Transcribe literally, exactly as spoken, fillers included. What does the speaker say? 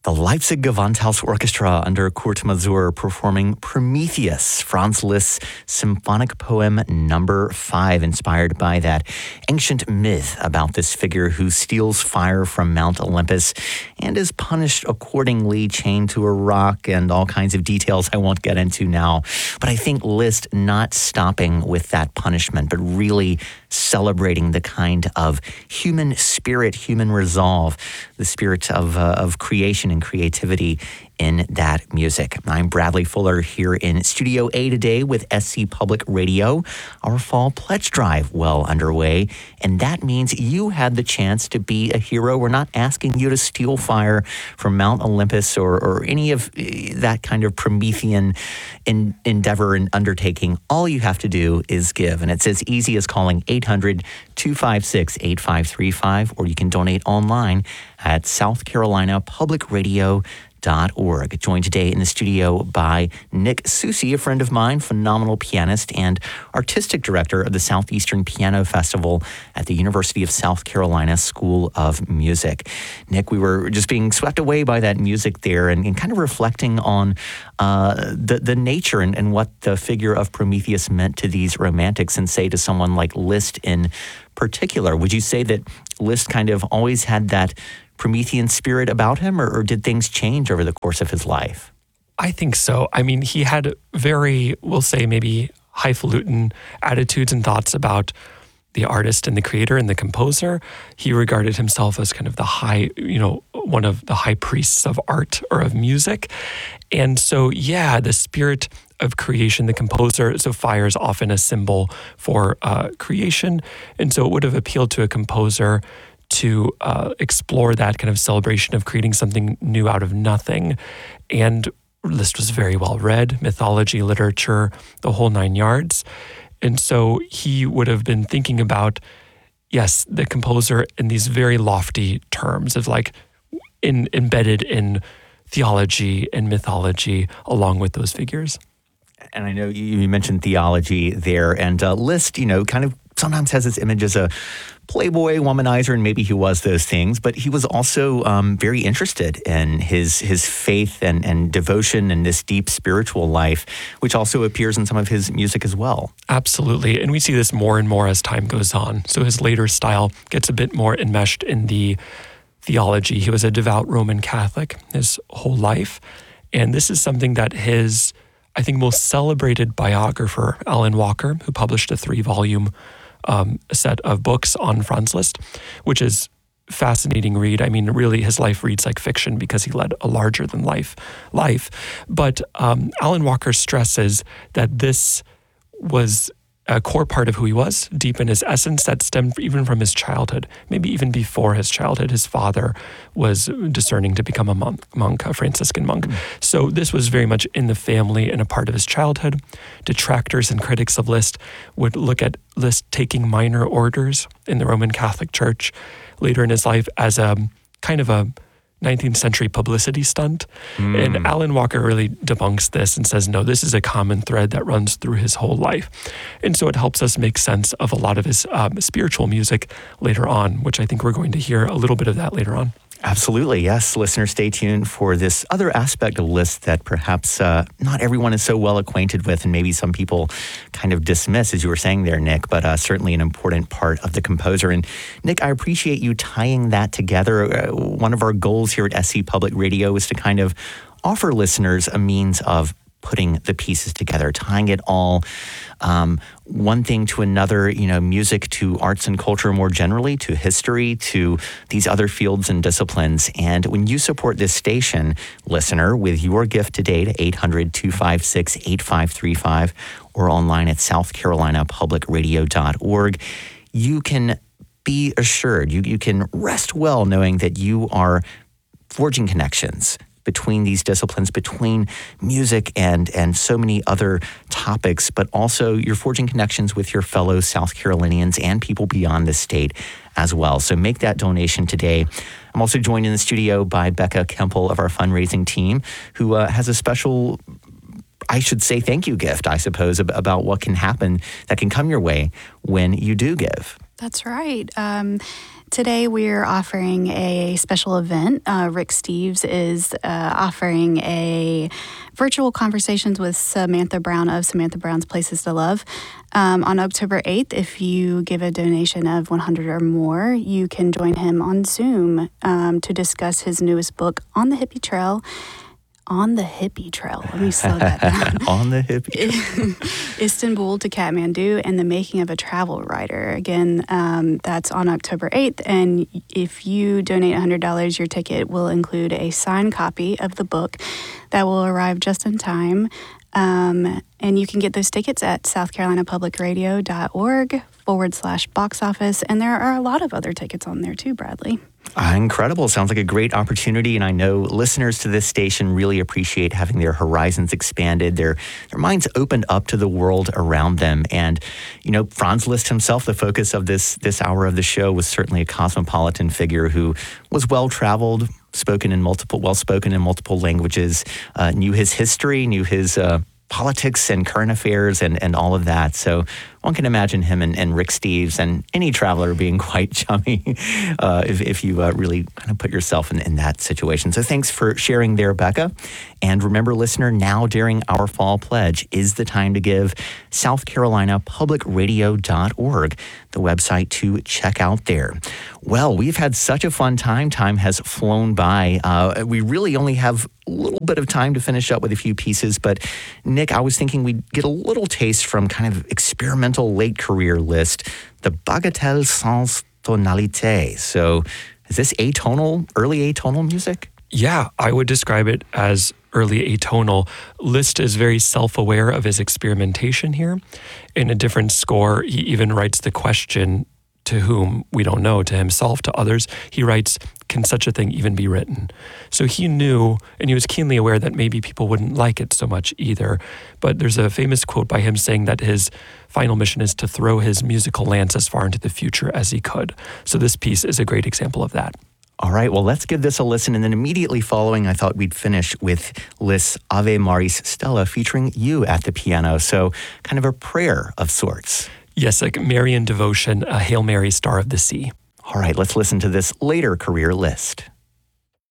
The Leipzig Gewandhaus Orchestra under Kurt Masur performing Prometheus, Franz Liszt's symphonic poem number five, inspired by that ancient myth about this figure who steals fire from Mount Olympus and is punished accordingly, chained to a rock, and all kinds of details I won't get into now. But I think Liszt not stopping with that punishment, but really celebrating the kind of human spirit, human resolve, the spirit of, uh, of creation and creativity in that music. I'm Bradley Fuller here in Studio A today with S C Public Radio. Our fall pledge drive well underway, and that means you had the chance to be a hero. We're not asking you to steal fire from Mount Olympus or, or any of that kind of Promethean in, endeavor and undertaking. All you have to do is give, and it's as easy as calling eight hundred, two five six, eight five three five, or you can donate online at south carolina public radio dot org. Joined today in the studio by Nick Soucy, a friend of mine, phenomenal pianist and artistic director of the Southeastern Piano Festival at the University of South Carolina School of Music. Nick, we were just being swept away by that music there and, and kind of reflecting on uh, the, the nature and, and what the figure of Prometheus meant to these romantics, and say to someone like Liszt in particular. Would you say that Liszt kind of always had that Promethean spirit about him, or, or did things change over the course of his life? I think so. I mean, he had very, we'll say maybe highfalutin attitudes and thoughts about the artist and the creator and the composer. He regarded himself as kind of the high, you know, one of the high priests of art or of music. And so, yeah, the spirit of creation, the composer, so fire is often a symbol for uh, creation. And so it would have appealed to a composer to uh, explore that kind of celebration of creating something new out of nothing. And Liszt was very well read, mythology, literature, the whole nine yards. And so he would have been thinking about, yes, the composer in these very lofty terms of like in, embedded in theology and mythology along with those figures. And I know you mentioned theology there, and uh, Liszt, you know, kind of sometimes has this image as a playboy, womanizer, and maybe he was those things, but he was also um, very interested in his his faith and, and devotion and this deep spiritual life, which also appears in some of his music as well. Absolutely, and we see this more and more as time goes on. So his later style gets a bit more enmeshed in the theology. He was a devout Roman Catholic his whole life, and this is something that his, I think, most celebrated biographer, Alan Walker, who published a three-volume Um, a set of books on Franz Liszt, which is fascinating read. I mean, really, his life reads like fiction because he led a larger than life life. But um, Alan Walker stresses that this was a core part of who he was, deep in his essence, that stemmed even from his childhood, maybe even before his childhood. His father was discerning to become a monk, monk a Franciscan monk. Mm. So this was very much in the family and a part of his childhood. Detractors and critics of Liszt would look at Liszt taking minor orders in the Roman Catholic Church later in his life as a kind of a nineteenth century publicity stunt. Mm. And Alan Walker really debunks this and says, no, this is a common thread that runs through his whole life. And so it helps us make sense of a lot of his um, spiritual music later on, which I think we're going to hear a little bit of that later on. Absolutely, yes. Listeners, stay tuned for this other aspect of Liszt that perhaps uh, not everyone is so well acquainted with, and maybe some people kind of dismiss, as you were saying there, Nick, but uh, certainly an important part of the composer. And Nick, I appreciate you tying that together. Uh, one of our goals here at S C Public Radio is to kind of offer listeners a means of putting the pieces together, tying it all, um, one thing to another, you know, music to arts and culture more generally, to history, to these other fields and disciplines. And when you support this station, listener, with your gift today to eight hundred, two five six, eight five three five or online at south carolina public radio dot org, you can be assured, you, you can rest well knowing that you are forging connections between these disciplines, between music and and so many other topics, but also you're forging connections with your fellow South Carolinians and people beyond the state as well. So make that donation today. I'm also joined in the studio by Becca Kemple of our fundraising team, who uh, has a special, I should say, thank you gift, I suppose, about what can happen, that can come your way when you do give. That's right. Um, today we're offering a special event. Uh, Rick Steves is uh, offering a virtual conversations with Samantha Brown of Samantha Brown's Places to Love. Um, on October eighth, if you give a donation of one hundred dollars or more, you can join him on Zoom um, to discuss his newest book, On the Hippie Trail. On the Hippie Trail. Let me slow that down. On the Hippie Trail. Istanbul to Kathmandu and the Making of a Travel Writer. Again, um, that's on October eighth. And if you donate one hundred dollars, your ticket will include a signed copy of the book that will arrive just in time. Um, and you can get those tickets at southcarolinapublicradio.org forward slash box office. And there are a lot of other tickets on there too, Bradley. Uh, incredible. Sounds like a great opportunity. And I know listeners to this station really appreciate having their horizons expanded, their their minds opened up to the world around them. And, you know, Franz Liszt himself, the focus of this this hour of the show, was certainly a cosmopolitan figure who was well-traveled, spoken in multiple, well-spoken in multiple languages, uh, knew his history, knew his uh, politics and current affairs and, and all of that. So one can imagine him and, and Rick Steves and any traveler being quite chummy uh, if, if you uh, really kind of put yourself in, in that situation. So thanks for sharing there, Becca. And remember, listener, now during our fall pledge is the time to give south carolina public radio dot org, the website to check out there. Well, we've had such a fun time. Time has flown by. Uh, we really only have a little bit of time to finish up with a few pieces. But Nick, I was thinking we'd get a little taste from kind of experimental late career Liszt, the Bagatelle sans tonalité. So is this atonal, early atonal music? Yeah, I would describe it as early atonal. Liszt is very self-aware of his experimentation here. In a different score, he even writes the question to whom we don't know, to himself, to others. He writes, can such a thing even be written? So he knew, and he was keenly aware that maybe people wouldn't like it so much either. But there's a famous quote by him saying that his final mission is to throw his musical lance as far into the future as he could. So this piece is a great example of that. All right, well, let's give this a listen. And then immediately following, I thought we'd finish with Liszt's Ave Maris Stella featuring you at the piano. So kind of a prayer of sorts. Yes, like Marian devotion, a Hail Mary, Star of the Sea. All right, let's listen to this later career Liszt.